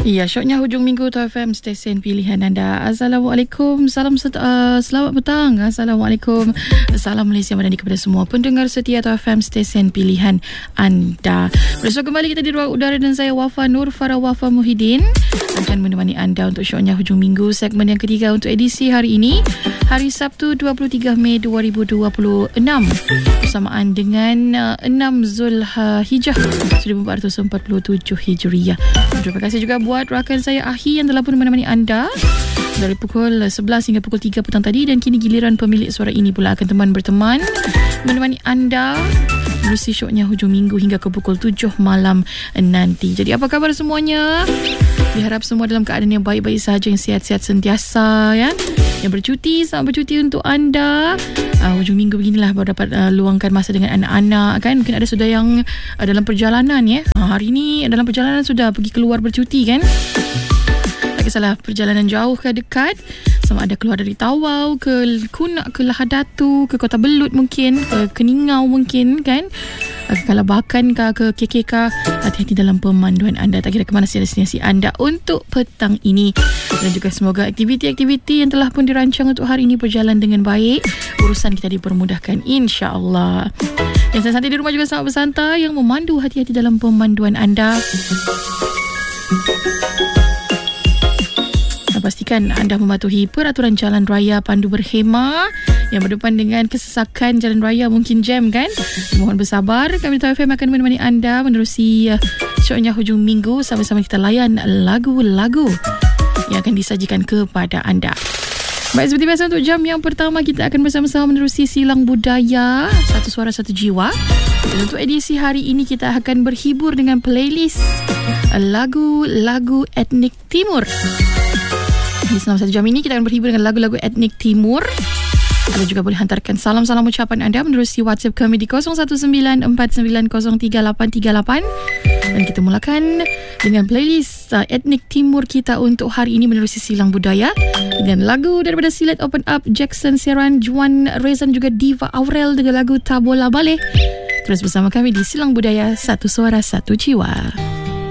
Ya, syoknya hujung minggu tu FM, stesen pilihan anda. Assalamualaikum, selamat petang. Assalamualaikum, salam Malaysia Madani kepada semua pendengar setia tu FM, stesen pilihan anda. Bersama kembali kita di ruang udara dan saya Wafa Nur Farah Wafa Muhyiddin akan menemani anda untuk syoknya hujung minggu, segmen yang ketiga untuk edisi hari ini, hari Sabtu 23 Mei 2026, bersamaan dengan 6 Zulhijjah 1447 Hijriah. Terima kasih juga buat rakan saya Ahi yang telah pun menemani anda dari pukul 11 hingga pukul 3 petang tadi, dan kini giliran pemilik suara ini pula akan berteman menemani anda menerusi syoknya hujung minggu hingga ke pukul 7 malam nanti. Jadi apa khabar semuanya? Diharap semua dalam keadaan yang baik-baik sahaja, yang sihat-sihat sentiasa ya. Yang bercuti, selamat bercuti untuk anda. Hujung minggu beginilah baru dapat luangkan masa dengan anak-anak kan. Mungkin ada sudah yang dalam perjalanan ya. Hari ini dalam perjalanan sudah pergi keluar bercuti kan. Tak kisahlah perjalanan jauh ke dekat, sama ada keluar dari Tawau ke Kunak, ke Lahadatu, ke Kota Belud mungkin, ke Keningau mungkin kan, ke Kalabakan ke KK. Hati-hati dalam pemanduan anda, tak kira ke mana destinasi anda untuk petang ini. Dan juga semoga aktiviti-aktiviti yang telah pun dirancang untuk hari ini berjalan dengan baik, urusan kita dipermudahkan insya-Allah. Yang santai di rumah juga selamat bersantai, yang memandu hati-hati dalam pemanduan anda. Pastikan anda mematuhi peraturan jalan raya, pandu berhema yang berdepan dengan kesesakan jalan raya, mungkin jam kan. Mohon bersabar, kami Tahu FM akan menemani anda menerusi syoknya hujung minggu. Sama-sama kita layan lagu-lagu yang akan disajikan kepada anda. Baik, seperti biasa untuk jam yang pertama kita akan bersama-sama menerusi Silang Budaya, Satu Suara Satu Jiwa. Dan untuk edisi hari ini kita akan berhibur dengan playlist lagu-lagu etnik timur. Di selama 1 jam ini kita akan berhibur dengan lagu-lagu etnik timur. Anda juga boleh hantarkan salam-salam ucapan anda menerusi WhatsApp kami di 0194903838. Dan kita mulakan dengan playlist etnik timur kita untuk hari ini menerusi Silang Budaya dengan lagu daripada Silat Open Up, Jackson Seran, Juan Rezan juga Diva Aurel dengan lagu Tabola Baleh. Terus bersama kami di Silang Budaya, Satu Suara Satu Jiwa.